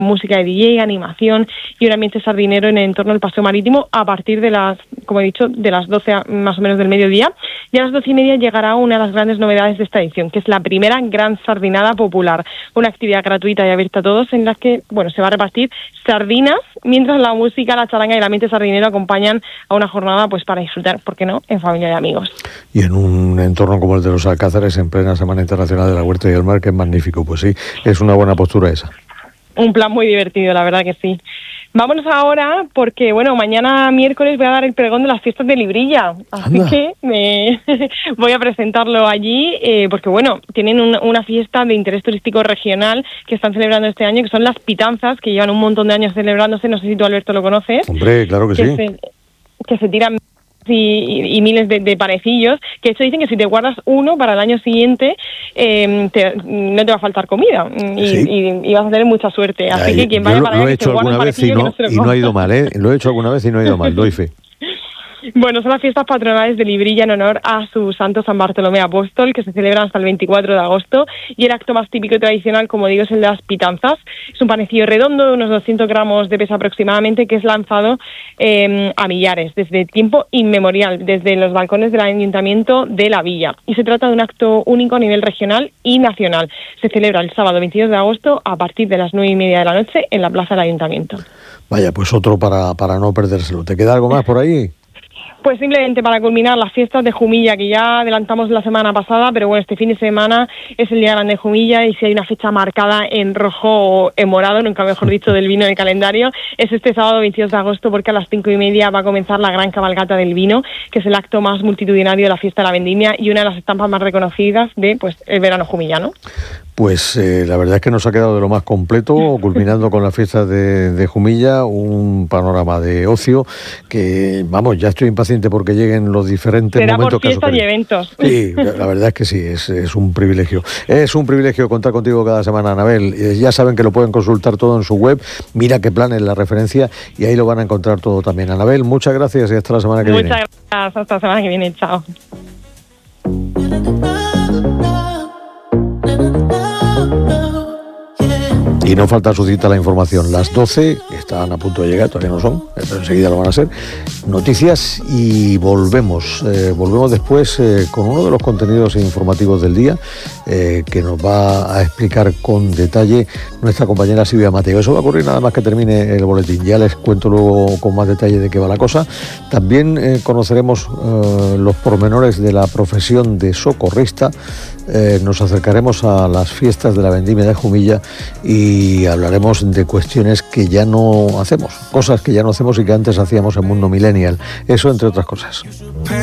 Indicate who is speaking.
Speaker 1: música de DJ, animación y un ambiente sardinero en el entorno del paseo marítimo a partir de las, como he dicho, de las 12 más o menos del mediodía. Y a las 12:30 llegará una de las grandes novedades de esta edición, que es la primera gran sardinada popular, una actividad gratuita y abierta a todos en la que, se va a repartir sardinas mientras la música, la charanga y el ambiente sardinero acompañan a una jornada para disfrutar, ¿por qué no?, en familia y amigos.
Speaker 2: Y en un entorno como el de los Alcázares, en plena Semana Internacional de la Huerta y el Mar, que es magnífico. Pues sí, es una buena postura esa.
Speaker 1: Un plan muy divertido, la verdad que sí. Vámonos ahora porque, mañana miércoles voy a dar el pregón de las fiestas de Librilla. Así que voy a presentarlo allí porque, tienen una fiesta de interés turístico regional que están celebrando este año, que son las Pitanzas, que llevan un montón de años celebrándose. No sé si tú, Alberto, lo conoces.
Speaker 2: Hombre, claro que sí.
Speaker 1: Que se tiran y miles de panecillos, que de hecho dicen que si te guardas uno para el año siguiente no te va a faltar comida y vas a tener mucha suerte. Así que quien vaya para allá,
Speaker 2: lo he hecho alguna vez y no ha ido mal, lo he hecho alguna vez y no ha ido mal, doy fe.
Speaker 1: Son las fiestas patronales de Librilla en honor a su santo San Bartolomé Apóstol, que se celebran hasta el 24 de agosto, y el acto más típico y tradicional, como digo, es el de las pitanzas. Es un panecillo redondo de unos 200 gramos de peso aproximadamente, que es lanzado a millares desde tiempo inmemorial, desde los balcones del Ayuntamiento de la Villa. Y se trata de un acto único a nivel regional y nacional. Se celebra el sábado 22 de agosto a partir de las 9:30 de la noche en la plaza del Ayuntamiento.
Speaker 2: Vaya, pues otro para no perdérselo. ¿Te queda algo más por ahí?
Speaker 1: Pues simplemente para culminar las fiestas de Jumilla, que ya adelantamos la semana pasada, pero este fin de semana es el Día Grande de Jumilla, y si hay una fecha marcada en rojo o en morado, nunca mejor dicho, del vino en el calendario, es este sábado 22 de agosto, porque a las 5:30 va a comenzar la gran cabalgata del vino, que es el acto más multitudinario de la fiesta de la vendimia y una de las estampas más reconocidas de el verano jumillano.
Speaker 2: Pues la verdad es que nos ha quedado de lo más completo, culminando con la fiesta de Jumilla, un panorama de ocio que, ya estoy impaciente porque lleguen los diferentes momentos
Speaker 1: por fiestas y eventos.
Speaker 2: Sí, la verdad es que sí, es un privilegio. Es un privilegio contar contigo cada semana, Anabel. Ya saben que lo pueden consultar todo en su web, Mira qué plan es la referencia, y ahí lo van a encontrar todo también. Anabel, muchas gracias y hasta la semana que viene.
Speaker 1: Muchas gracias, hasta la semana que viene, chao.
Speaker 2: Y no falta su cita la información. Las 12, que están a punto de llegar, todavía no son, pero enseguida lo van a ser. Noticias y volvemos. Volvemos después con uno de los contenidos informativos del día que nos va a explicar con detalle nuestra compañera Silvia Mateo. Eso va a ocurrir nada más que termine el boletín. Ya les cuento luego con más detalle de qué va la cosa. También conoceremos los pormenores de la profesión de socorrista. Nos acercaremos a las fiestas de la vendimia de Jumilla y hablaremos de cuestiones que ya no hacemos, cosas que ya no hacemos y que antes hacíamos en Mundo Millennial. Eso entre otras cosas.